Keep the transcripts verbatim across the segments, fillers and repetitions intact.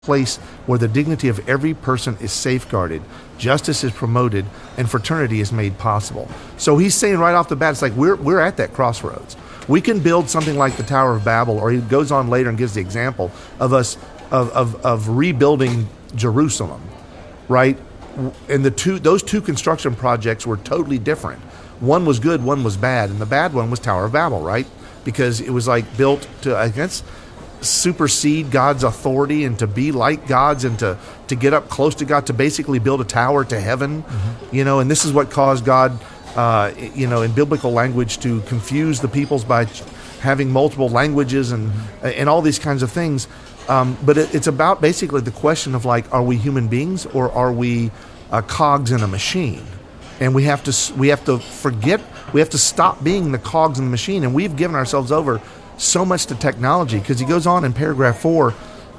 place where the dignity of every person is safeguarded, justice is promoted, and fraternity is made possible. So he's saying right off the bat, it's like we're we're at that crossroads. We can build something like the Tower of Babel, or he goes on later and gives the example of us of of, of rebuilding Jerusalem, right? And the two those two construction projects were totally different. One was good, one was bad, and the bad one was Tower of Babel, right? Because it was like built to, I guess, supersede God's authority and to be like God's and to, to get up close to God, to basically build a tower to heaven, mm-hmm. you know, and this is what caused God, uh, you know, in biblical language to confuse the peoples by having multiple languages and mm-hmm. and all these kinds of things. Um, but it, it's about basically the question of like, are we human beings or are we uh, cogs in a machine? And we have to we have to forget, we have to stop being the cogs in the machine. And we've given ourselves over so much to technology, because he goes on in paragraph four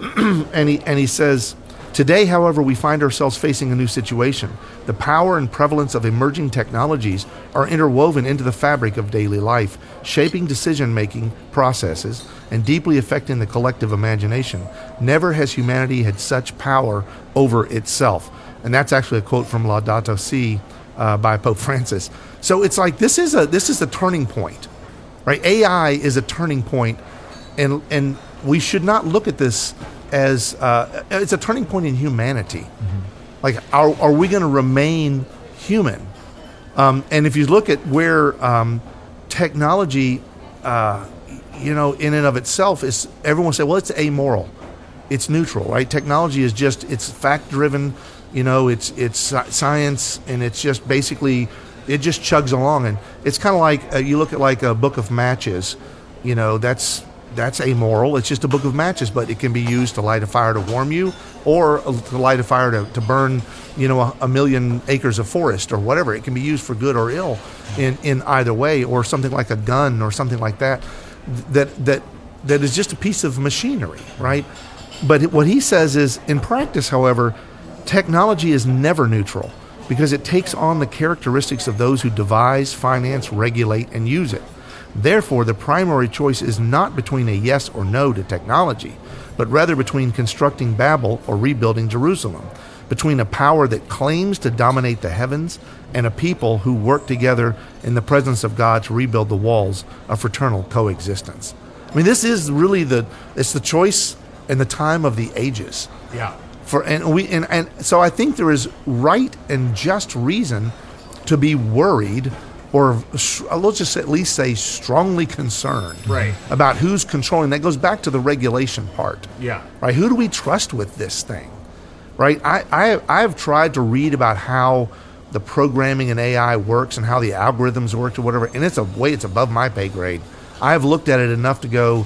and he and he says, today, however, we find ourselves facing a new situation. The power and prevalence of emerging technologies are interwoven into the fabric of daily life, shaping decision-making processes and deeply affecting the collective imagination. Never has humanity had such power over itself. And that's actually a quote from Laudato Si uh, by Pope Francis. So it's like this is a this is a turning point. Right, A I is a turning point, and and we should not look at this as uh, it's a turning point in humanity. Mm-hmm. Like, are are we going to remain human? Um, and if you look at where um, technology, uh, you know, in and of itself is, everyone say, well, it's amoral, it's neutral, right? Technology is just it's fact driven, you know, it's it's science, and it's just basically. It just chugs along, and it's kind of like uh, you look at like a book of matches, you know, that's that's amoral. It's just a book of matches, but it can be used to light a fire to warm you, or to light a fire to, to burn, you know, a, a million acres of forest or whatever. It can be used for good or ill in, in either way, or something like a gun or something like that, that that that is just a piece of machinery, right? But it, what he says is, in practice, however, technology is never neutral, because it takes on the characteristics of those who devise, finance, regulate, and use it. Therefore, the primary choice is not between a yes or no to technology, but rather between constructing Babel or rebuilding Jerusalem, between a power that claims to dominate the heavens and a people who work together in the presence of God to rebuild the walls of fraternal coexistence. I mean, this is really the, it's the choice and the time of the ages. Yeah. For, and we and, and so I think there is right and just reason to be worried, or let's just at least say strongly concerned, right. about who's controlling. That goes back to the regulation part. Yeah. Right. Who do we trust with this thing? Right. I I I've tried to read about how the programming in A I works and how the algorithms work or whatever, and it's a way it's above my pay grade. I've looked at it enough to go,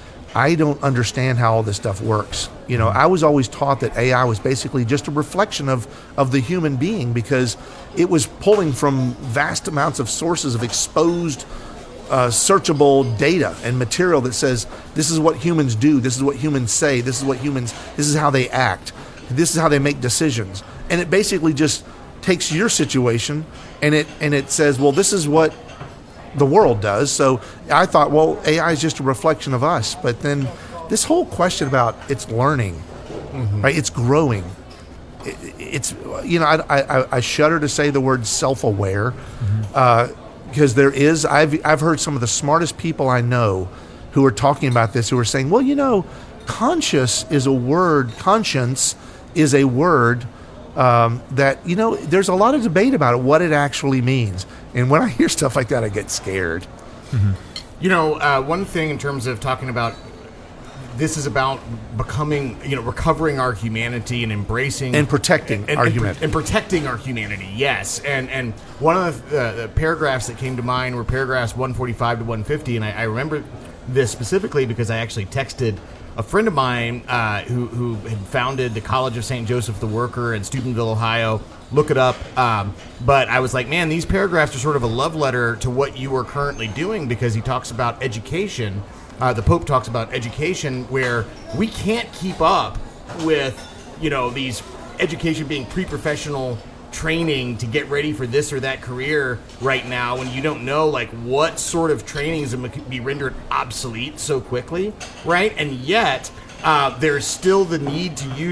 I don't understand how all this stuff works. You know, I was always taught that A I was basically just a reflection of, of the human being, because it was pulling from vast amounts of sources of exposed, uh, searchable data and material that says, this is what humans do, this is what humans say, this is what humans, this is how they act, this is how they make decisions. And it basically just takes your situation and it and it says, well, this is what the world does. So I thought, well, A I is just a reflection of us. But then this whole question about it's learning, mm-hmm. right? It's growing. It, it's, you know, I, I, I shudder to say the word self-aware, mm-hmm. uh, because there is, I've, I've heard some of the smartest people I know who are talking about this, who are saying, well, you know, conscious is a word, conscience is a word Um, that, you know, there's a lot of debate about it, what it actually means. And when I hear stuff like that, I get scared. Mm-hmm. You know, uh, one thing in terms of talking about, this is about becoming, you know, recovering our humanity and embracing and protecting and, our and, humanity. And protecting our humanity, yes. And and one of the, uh, the paragraphs that came to mind were paragraphs one forty-five to one fifty, and I, I remember this specifically because I actually texted a friend of mine uh, who, who had founded the College of Saint Joseph the Worker in Steubenville, Ohio. Look it up. Um, but I was like, man, these paragraphs are sort of a love letter to what you are currently doing, because he talks about education. Uh, the Pope talks about education, where we can't keep up with, you know, these education being pre-professional training to get ready for this or that career right now, when you don't know like what sort of training is going to be rendered obsolete so quickly, right? And yet uh, there's still the need to use